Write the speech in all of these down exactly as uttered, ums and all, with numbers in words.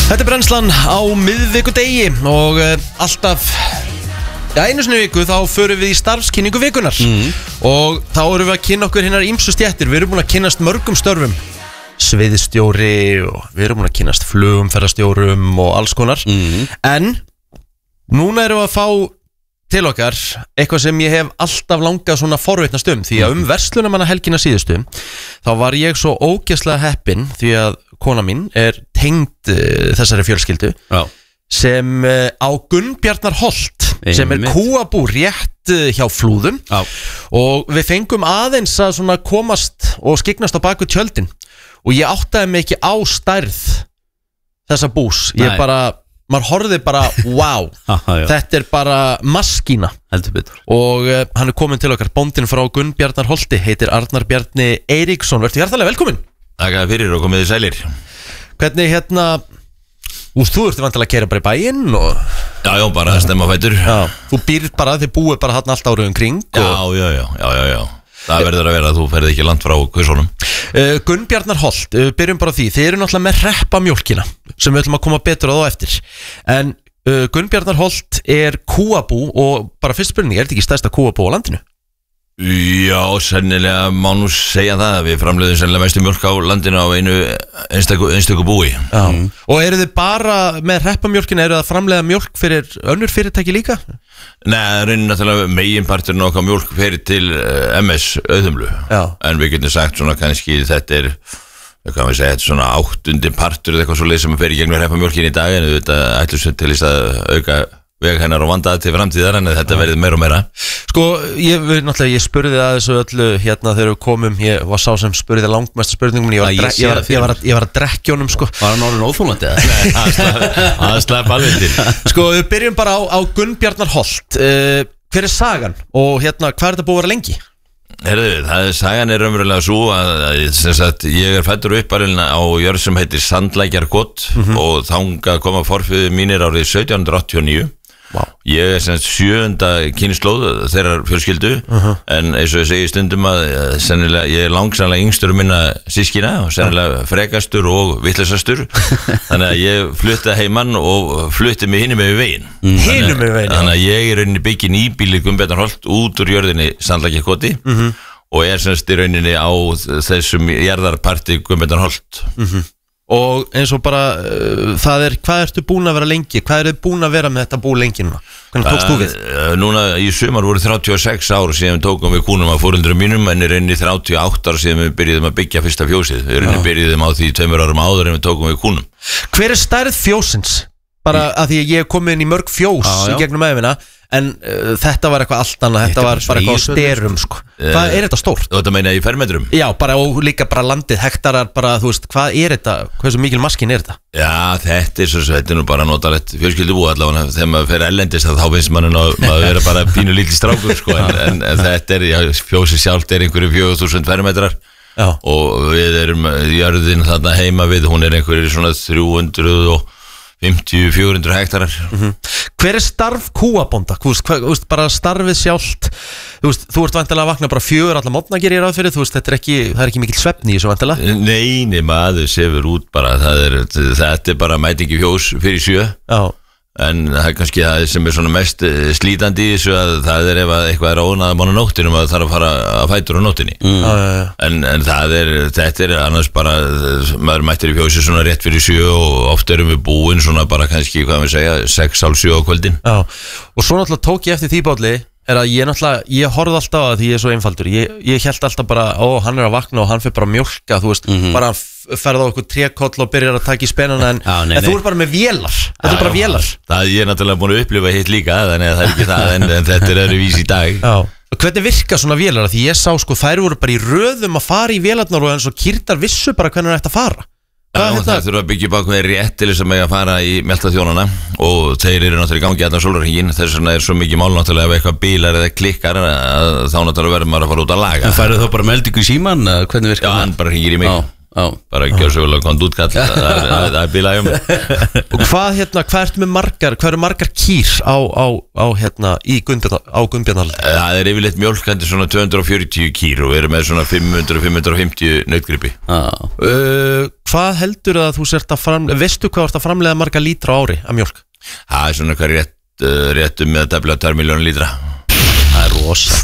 Þetta er brennslan á miðvikudegi og uh, alltaf ja, einu sinni viku þá förum við í starfskynningu vikunar mm. og þá erum við að kynna okkur hinnar ýmsu stéttir. Við erum búin að kynnast mörgum störfum, sviðstjóri og við erum búin að kynnast flugumferðarstjórum og alls konar mm. en núna erum við að fá til okkar eitthvað sem ég hef alltaf langað svona forvitnast um, því að um verslunarmannahelgina síðustu þá var ég svo ógeðslega heppinn því að kona mín er tengd uh, þessari fjölskyldu Já. sem uh, á Gunnbjarnar Holt sem er kúabú rétt uh, hjá Flúðum Já. og við fengum aðeins að svona komast og skiknast á baku tjöldin og ég áttaði mig ekki á stærð þessa bús. Ég Nei. bara maður horfði bara, wow þetta er bara maskína og uh, hann er komin til okkar, bóndinn frá Gunnbjarnar Holti heitir Arnar Bjarni Eiríksson. Vertu hjartalega velkomin. Takk fyrir og komið í sælir. Hvernig hérna úst, þú ert vantilega að keyra bara í bæinn og... Já, já, bara að stemma fætur. Já, þú býrð bara, þið búið bara hann allt árið um kring og... Já, já, já, já, já, já. Það verður að vera að þú ferði ekki land frá Kvössunum. uh, Gunnbjarnar Holt, uh, byrjum bara á því. Þið eru náttúrulega með reppamjólkina sem við ætlum að koma betur á þá eftir. En uh, Gunnbjarnar Holt er kúabú og bara fyrst spurning, er þetta ekki stærsta kúabú á landinu? Já, sennilega má nú segja það að við framleiðum sennilega mestu mjólk á landinu á einu einstöku, einstöku búi mm. Og eru þið bara með reppamjólkina, eru það að framleiða mjólk fyrir önnur fyrirtæki líka? Nei, það er raunin náttúrulega meginparturinn okkar mjólk fyrir til uh, M S Auðumlu Já. En við getum sagt svona kannski þetta er hvað við segja, þetta er svona áttundi partur eða eitthvað svo leið sem fer í gegnum reppamjólkin í dag en þetta ætlum til þess að auka veg hennar og vandaði til framtíðar en þetta verður meira og meira. Sko, ég, náttúrulega, ég spurði það þessu öllu hérna þegar við komum, ég var sá sem spurði langmesta spurningum, ég var, Æ, ég, ég, var, ég, var, ég var að drekkjónum sko. Var hann orðin óþólandi eða? Aðslæp alveg til. Sko, við byrjum bara á, á Gunnbjarnar Holt. Uh, hver er sagan og hérna, hvað er þetta búið að vera lengi? Herðu, það er sagan er raunverulega svo að, að sem sagt, ég er fæddur upp á jörð sem heitir Sandlækjarkot mm -hmm. og þangað koma forfeður mínir árið sautján hundruð áttatíu og níu. Wow. Ég er sem sjöunda kynslóð þeirrar fjölskyldu uh -huh. en eins og ég segi stundum að sennilega, ég er langsamlega yngstur um minna sískina og sennilega frekastur og vitlausastur þannig að ég flutti heimann og flutti mig hinum með veginn mm. hinum með veginn þannig að ég er rauninni byggin íbíli Gunnbjarnar Holt út úr jörðinni Sandlækjarkoti uh -huh. og er semst í rauninni á þessum jarðarparti Gunnbjarnar Holt uh -huh. Og eins og bara uh, það er, hvað ertu búin að vera lengi? Hvað eru búin að vera með þetta bú lengi núna? Hvernig tókst þú við? Uh, núna í sumar voru þrjátíu og sex ár síðan tókum við kúnum af foreldrum mínum en er inn í þrjátíu og átta ár síðan við byrjuðum að byggja fyrsta fjósið. Við erum byrjuðum á því tveimur árum áður en við tókum við kúnum. Hver er stærð fjósins? Bara að því að ég hef komið inn í mörg fjós já, já. í gegnum æfina en uh, þetta var eitthvað allt annað, þetta var bara eitthvað á styrum sko. uh, Hvað er þetta stórt? Þetta meina í fermetrum? Já, bara og líka bara landið, hektarar bara, þú veist, hvað er þetta? Hversu mikil maskin er þetta? Já, þetta er svo, þetta er nú bara notalegt fjölskyldubú allavega, þegar maður fer ellendist þá finnst mann að vera bara pínu lítið strákur sko, en, en, en þetta er, já, fjósið sjálft er einhverju fjögur þúsund fermetrar já. Og við erum jörðin þarna heima við, hún er einhverju svona þrjú hundruð og fimmtíu til fjögur hundruð hektarar mm -hmm. Hver er starf kúabónda? Þú veist, hvað, þú veist, bara starfið sjálft Þú veist, þú ert vantilega að vakna bara fjögur alla mótna gerir ég ráð fyrir, þú veist, þetta er ekki það er ekki mikill svefn í þessu vantilega Nei, nei, maður sefur út bara það er, þetta er bara mætingi fjós fyrir sjö Já En það er kannski það sem er svona mest slítandi í þessu að það er ef eitthvað er ónað á nóttinum að það þarf að fara að fætur á nóttinni mm. ah, ja, ja. En, en það er, þetta er annars bara, maður mættir í fjósi svona rétt fyrir sjö og oft erum við búin svona bara kannski, hvað við segja, sex, hálf sjö á kvöldin Já, og svo náttúrulega tók ég eftir því Bálli er að ég náttúrulega, ég horfði alltaf að því ég er svo einfaldur ég, ég held alltaf bara, ó, hann er að vakna og hann fyrir bara að mjólka, þú veist, mm -hmm. bara ferða á eitthvað trékoll og byrjar að taka í spenana en, Já, nei, en nei. Þú er bara með vélar, þetta er bara vélar Það ég er náttúrulega búin að upplifa hitt líka þannig að það er ekki það, en, en þetta er öðru vís í dag Já. Hvernig virka svona vélar? Því ég sá sko, þær voru bara í röðum að fara í vélarnar og eins og kýrtar vissu bara hvernig það ætti að fara Já, það þurfa að byggja bak með rétt til þess að með að fara í meltaþjónana og þeir eru náttúrulega í gangi allan sólarhringinn þess vegna er svo mikið mál náttúrulega ef eitthvað bílar eða klikkar að þá náttúrulega verður maður að fara út að laga En færðu þá bara meldingu í síman? Hvernig virkar það? Já, hann bara hringir í mig Já, bara gjörsögulega kondútkall það er bílaði um Og hvað hérna, hvað ertu með margar hvað eru margar kýr á, á, á hérna í Gunnbjarnarhaldi? Það er yfirleitt mjólk, þetta er svona tvö hundruð og fjörutíu kýr og við erum með svona fimm hundruð til fimm hundruð og fimmtíu nautgripi uh, Hvað heldur að þú sért að framlega veistu hvað ert að framlega marga lítra á ári af mjólk? Það er svona hvað rétt, uh, réttum með að tefla tvær milljónir lítra Það er rosa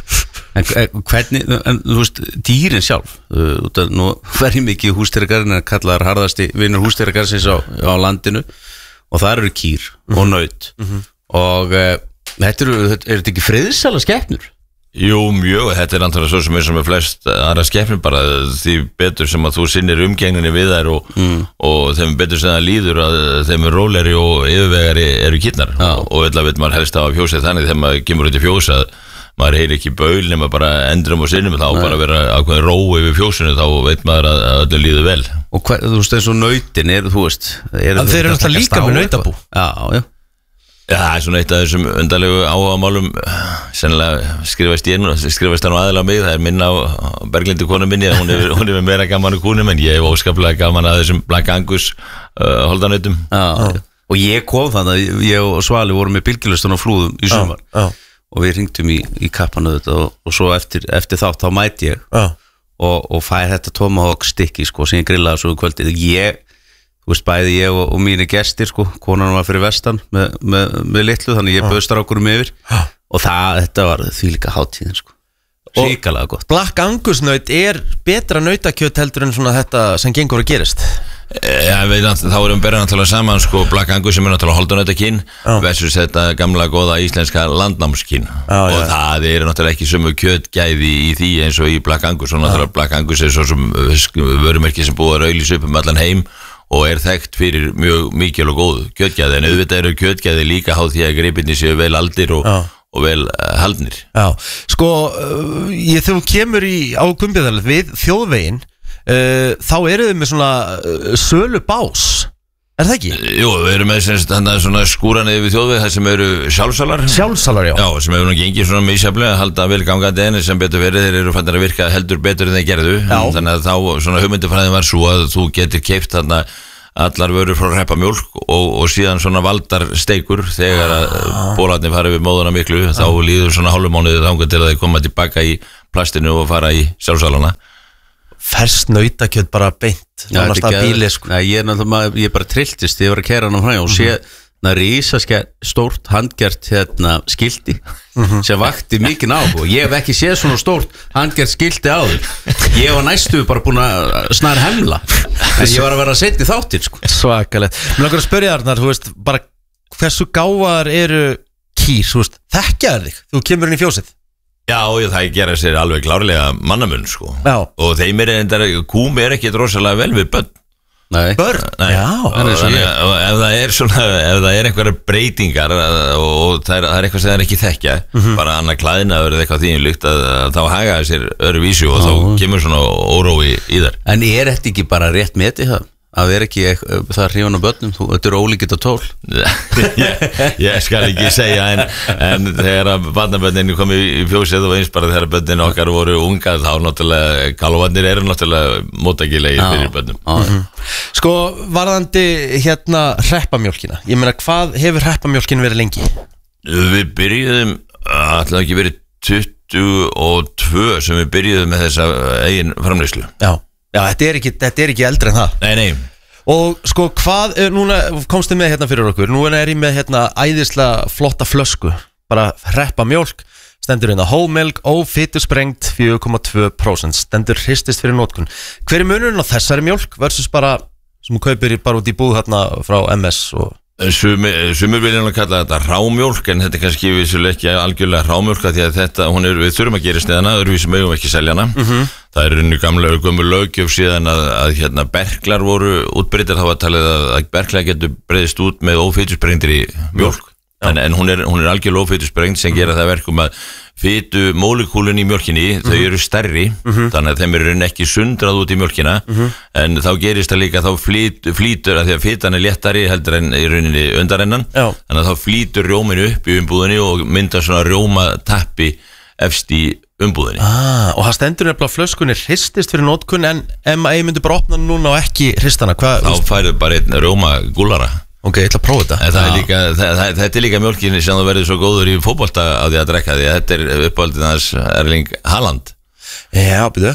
En hvernig, en, þú veist, dýrin sjálf uh, nú verður mikið hústýragarinn að kallaðar harðasti vinnur hústýragarðsins á, á landinu og það eru kýr mm-hmm. og naut mm-hmm. og uh, þetta eru, er þetta ekki friðsæla skepnur? Jú, mjög, þetta er náttúrulega svo sem er sem er flest aðra skepnur bara því betur sem að þú sinnir umgengninni við þær og, mm. og þeim betur sem það líður að þeim er róleri og yfirvegari eru kýrnar og, og illa veit maður helst á fjósið þannig þegar maður kemur út í fjós að maður heyri ekki baul nema bara endrum og sinnum þá Nei. Bara vera ákveðin ró yfir fjósinu þá veit maður að, að öllu líður vel Og hver, þú veist eins og nautin er, þú veist er Þeir eru alltaf líka með nautabú Já, já Já, það er svona eitt af þessum undarlegu áhugamálum sennilega skrifast ég nú skrifast það nú aðeins á mig, það er minna á Berglindi konu minni, hún er, hún er meira gaman á kúnum en ég hef óskaplega gaman að þessum Black Angus uh, holdanautum Já, já, og ég kom þannig að ég og Svali vorum með bylgjulöstan á Flúðum í sumar Já, já og við ringtum í, í kappanu þetta og, og svo eftir, eftir þátt þá mæti ég uh. og, og fær þetta tomahawk stykki sko sem ég grillaði svo um kvöldið ég, þú veist bæði ég og, og mínir gestir sko, konan var fyrir vestan með, með, með litlu þannig ég uh. bauð strákurum yfir uh. og það, þetta var því líka hátíðin sko ríkalega gott Black Angus naut er betra nautakjöt heldur en svona þetta sem gengur að gerist Já, við, þá erum við berið náttúrulega saman sko, Black Angus sem er náttúrulega holdunautakinn versus þetta gamla góða íslenska landnámskinn og já. Það er náttúrulega ekki sömu kjötgæði í því eins og í Black Angus og náttúrulega Black Angus er svo sem vörumerki sem búið að raulis upp um allan heim og er þekkt fyrir mjög mikil og góð kjötgæði en auðvitað eru kjötgæði líka háð því að gripinni séu vel aldir og, og vel uh, haldnir Já, sko, uh, ég þegar þú kemur í á Gunnbjarnarhaldi við þjóðveginn Uh, þá eru þið með svona uh, sölu bás, er það ekki? Jú, við erum með semst, svona skúran yfir þjóðveg þar sem eru sjálfsalar Sjálfsalar, já Já, sem hefur nú gengið svona misjaflega að halda vel gangandi en sem betur verið, þeir eru fannir að virka heldur betur en þeir gerðu já. Þannig að þá svona hugmyndufræðin var svo að þú getur keypt þarna allar vörur frá Hreppamjólk og, og síðan svona valdarsteikur þegar að ah. bólarnir fara við móðuna miklu ah. þá líður svona hálfumánuðið þangað til að þeir koma tilbaka í plastinu og fara í sjálfsalana Ferst nautakjöt bara beint Já, bíli, sko. Nei, ég, er ég er bara trilltist þegar ég var að kæra hann á hræð og sé það er rísaskjær stórt handgjart hérna, skilti mm-hmm. sem vakti mikið á og ég hef ekki séð svona stórt handgjart skilti á því ég var næstu bara búin að snar hemla en ég var að vera að setja í þáttir sko. Svakalegt, mér langar að spyrja þarna þú veist, bara hversu gáðar eru kýr, þú veist, þekkjaðar þig þú kemur inn í fjósið Já, það gera sér alveg klárlega mannamun sko. og þeim er endar kúm er ekki rosalega vel við börn Nei. Börn? Nei. Já Þannig að ef það er svona ef það er einhverja breytingar og það er, það er eitthvað sem það er ekki þekkja mm-hmm. bara annað klæðinaður eða eitthvað þínu líkt að, að þá haga sér öðru vísu og ah. þá kemur svona órói í þar En er þetta ekki bara rétt meti það? Að vera ekki það hrifan á börnum þú, þetta eru ólíkitt á tól ég, ég skal ekki segja en, en þegar að barnabörninu kom í fjósið og eins bara þegar börninu okkar voru unga þá náttúrulega kalvarnir eru náttúrulega móttækilegi fyrir börnum mm-hmm. Sko varðandi hérna Hreppamjólkina ég meina hvað hefur Hreppamjólkin verið lengi? Við byrjuðum alltaf ekki verið tuttugu og tvö sem við byrjuðum með þessa eigin framleiðslu Já Já, þetta er ekki, þetta er ekki eldri en það Nei, nei Og sko, hvað, núna komstu með hérna fyrir okkur Núna er ég með hérna æðislega flotta flösku Bara Hreppamjólk Stendur hérna whole milk, ófitusprengt fjögur komma tvö prósent Stendur hristist fyrir notkun Hver er munurinn á þessari mjólk versus bara sem þú kaupir bara út í búð hérna frá M S og Sumir, sumir vilja nú kalla þetta rámjólk en þetta er kannski vissulega ekki algjörlega rámjólk því að þetta, hún er, við þurfum að gera sneðana öðruvísi mögum ekki selja hana mm-hmm. það er unni gamla gömur löggjöf síðan að, að hérna berklar voru útbreytir þá var talið að, að berklar getur breyðist út með ófitusprengt í mjólk en, en hún er, hún er algjörlega ófitusprengt sem gera það verkum að fitu mólekúlun í mjölkinni mm-hmm. þau eru stærri mm-hmm. þannig að þeim eru ekki sundrað út í mjölkina mm-hmm. en þá gerist það líka þá flýt, flýtur að því að fitan er léttari heldur en í rauninni undarennan þannig að þá flýtur rjóminu upp í umbúðinni og myndar svona rjómatappi efst í umbúðinni ah, Og það stendur nefnilega flöskunni hristist fyrir notkun en ef ég myndi bara opna núna og ekki hristana Þá færðu bara einn rjóma gúllara Ok, ég ætla að prófa þetta En það er líka, það, það, þetta er líka mjólkinni sem þú verður svo góður í fótbolta á því að drekka því að þetta er uppáldið hans Erling Haaland Já, byrju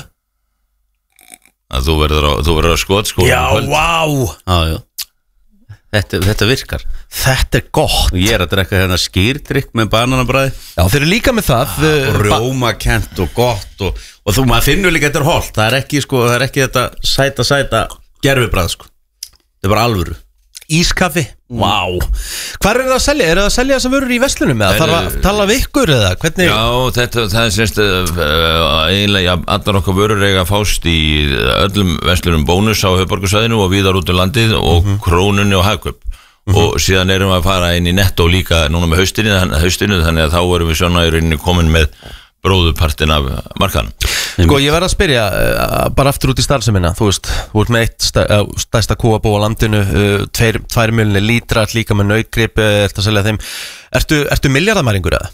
að þú verður á, þú verður á skotskóla Já, vá Já, já Þetta, þetta virkar Þetta er gott Og ég er að drekka hérna skýrdrykk með bananabræði Já, þeir eru líka með það ah, Og rjómakent og gott Og, og þú maður finnur líka þetta er holt Það er ekki, sko, það er ekki þetta sæta sæta gerfibræð, sko Það er bara alvöru Ískaffi, mm. Vá Hvar er það að selja? Er það að selja þess að vörur í verslunum eða þarf að tala við ykkur eða hvernig? Já, þetta, það er semst eiginlega, allar okkar vörur eiga að fást í öllum verslunum Bónus á höfuðborgarsvæðinu og víðar út um landið og mm -hmm. Krónunni og Hagkaup mm -hmm. og síðan erum við að fara inn í Netto líka núna með haustinu, haustinu þannig að þá erum við svona í rauninni komin með bróðupartin af markanum Sko ég verð að spyrja uh, bara aftur út í starfsemina þú veist, þú ert með eitt stæ, uh, stærsta kúabó á landinu uh, tveir, tvær miljónir lítra líka með nautgrip uh, ertu að selja þeim Ertu, ertu miljardamæringur eða?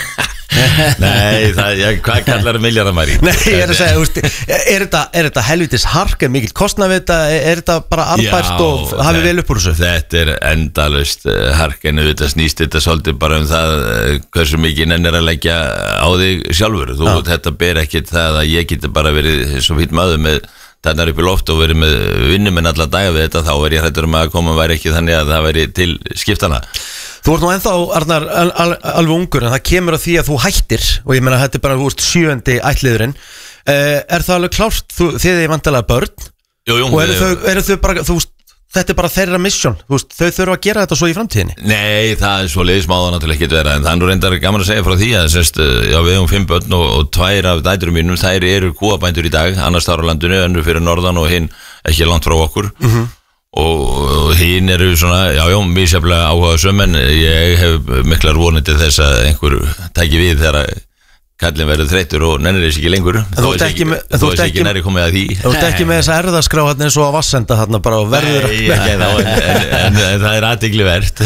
Nei, það, ja, hvað kallar það miljardamæring? Nei, ég er að segja, úst, er þetta, er þetta helvitis hark, er mikill kostnað við þetta, er þetta bara arbært og hafið vel upp úr þessu? Þetta er endalaust hark en þetta snýst þetta svolítið bara um það hversu mikið nennir að leggja á þig sjálfur, þú, þetta ber ekkit það að ég geti bara verið svo fýtt maður með þarna upp í loft og verið með vinnumenn alla daga við þetta, þá er ég hræddur um að koma væri ekki þannig að það væri til skiptana Þú ert nú ennþá, Arnar, al, al, alveg ungur en það kemur að því að þú hættir og ég meina þetta er bara úr sjöundi ættliðurinn uh, Er það alveg klárt, þú, þið er vantilega börn jú, jú, og eru þau, eru þau bara, þú veist, þetta er bara þeirra mission, þú veist, þau þurfa að gera þetta svo í framtíðinni Nei, það er svo leiðismáða náttúrulega ekki vera en það er nú reyndar gaman að segja frá því að sérst, já, við hefum fimm börn og, og tvær af dæturum mínum, þær eru kúabændur í dag annars þar á landinu, önnur fyrir norðan og hinn ekki langt frá okkur mm -hmm. og hinn eru svona já, já, misjaflega áhugaðsum en ég hef miklar vonið til þess að einhver tæki við þegar kallin verður þreyttur og nennir þess ekki lengur þú ert ekki, ekki, ekki næri komið að því þú ert ekki með þessa erðaskrá hérna eins og að vassenda þarna bara og verður Nei, ekki, þá, en, en, en það er athygli vert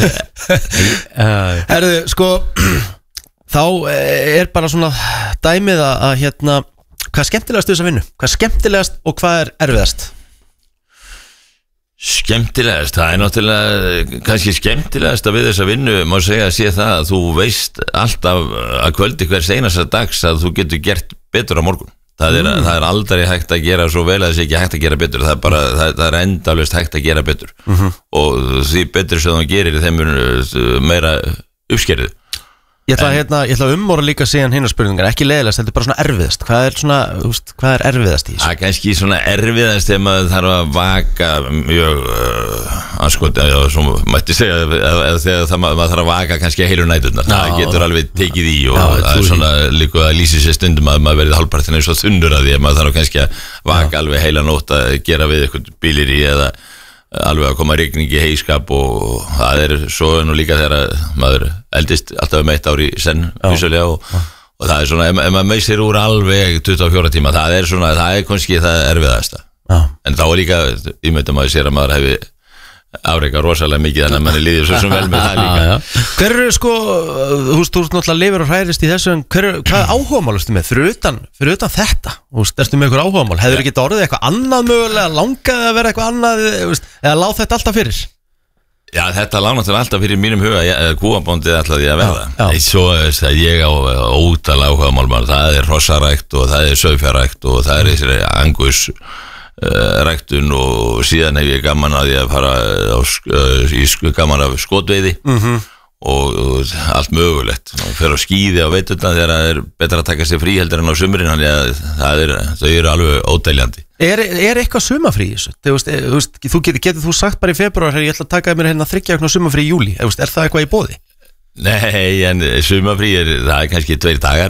Erðu, sko þá er bara svona dæmið að hérna, hvað er skemmtilegast þess að vinna? Hvað er skemmtilegast og hvað er erfiðast? Skemmtilegast, það er náttúrulega kannski skemmtilegast að við þess að vinnu má segja að sé það að þú veist alltaf að kvöldi hvers einasta dags að þú getur gert betur á morgun það er, mm. það er aldrei hægt að gera svo vel að þess ekki hægt að gera betur það er, bara, það, það er endalaust hægt að gera betur mm -hmm. og því betur sem þú gerir þeim meira uppskerið Ég ætla, en, hérna, ég ætla að umóra líka síðan hinnar spurningar ekki leiðilegast, þetta er bara svona erfiðast hvað er, svona, úst, hvað er erfiðast í þessu? Það er kannski svona erfiðast þegar maður þarf að vaka mjög uh, anskot, já, svo mætti segja eða þegar það, maður þarf að vaka kannski heilu næturnar, það getur alveg tekið í og já, það er svona líka að lýsi sér stundum að maður verið hálfpartin eins og þundur að því að maður þarf kannski að vaka já. alveg heila nótt að gera við eitthvað bílir í eða alveg að koma rigning í heiskap og það er svo nú líka þegar maður eldist alltaf um eitt ári senn vísulega og, og það er svona, ef, ef maður meysir úr alveg tuttugu og fjóra tíma, það er svona, það er kannski það erfiðasta, Já. en þá er líka ímyndum að sér að maður hefði afreika rosalega mikið þannig að manni líður svo sem vel með það líka Hver eru sko, þú veist, þú veist náttúrulega lifir og hræðist í þessu, en hver, hvað áhugamál erstu með fyrir utan, fyrir utan þetta, þú veist, erstu með eitthvað áhugamál, hefur ekki orðið eitthvað annað mögulega, langaði að vera eitthvað annað, veist, eða láð þetta alltaf fyrir? Já, þetta lág náttúrulega alltaf fyrir mínum huga, kúabóndið alltaf því að verða, svo veist að ég á ótal áhugamál, það er hrossarækt og það er sauðfjárrækt og það er þessi angus Uh, ræktun og síðan hef ég gaman að ég að fara á, uh, í gaman af skotveiði mm -hmm. og, og allt mögulegt og fer á skíði á veiturna þegar það er betra að taka sér frí heldur en á sumrin þannig að það er, þau eru alveg ódæljandi Er, er eitthvað sumafrí í þessu? Þú veist, þú, veist, þú getur, getur þú sagt bara í februar ég ætla að taka mér hérna þriggja vegna sumafrí í júli, er það eitthvað í boði? Nei, en sumafrí er, það er kannski tveir dagar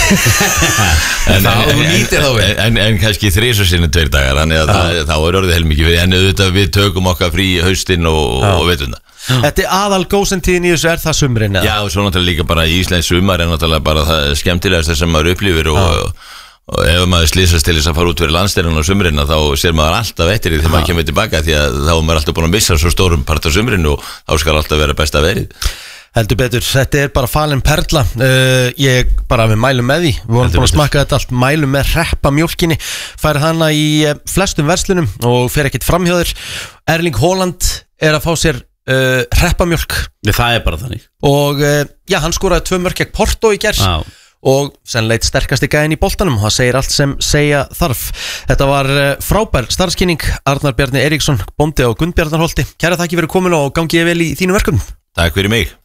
en, en, en, en, en kannski þrisvar sinnum tveir dagar þannig að það, þá er orðið heilmikið fyrir en auðvitað við tökum okkar frí haustinn og, og veituna Þetta er aðal gósentíðin í þessu, er það sumrin? Já, og svo náttúrulega líka bara Íslands sumar er náttúrulega bara það skemmtilegast sem maður upplifir og, og, og ef maður slýsast til þess að fara út fyrir landstæðan á sumrin þá sér maður alltaf eftir því þegar maður kemur tilbaka því að þá er maður alltaf búin að missa svo stórum part á sumrin og þá skal alltaf vera besta verið Heldur betur, þetta er bara falin perla uh, Ég bara við mælum með því Við vorum búin að smakka þetta allt Mælum með reppamjólkinni Færi hana í uh, flestum verslunum Og fer ekkert framhjóður Erling Haaland er að fá sér uh, reppamjólk Það er bara þannig Og uh, já, hann skoraði tvö mörk gegn Porto í gers Já. Og sen leit sterkasti gæðin í boltanum Það segir allt sem segja þarf Þetta var uh, frábær starfskynning Arnar Bjarni Eiríksson, bóndi á Gunnbjarnarholti Kæra þakki fyrir komin og gangi ég vel í þínu verkum Takk fyrir mig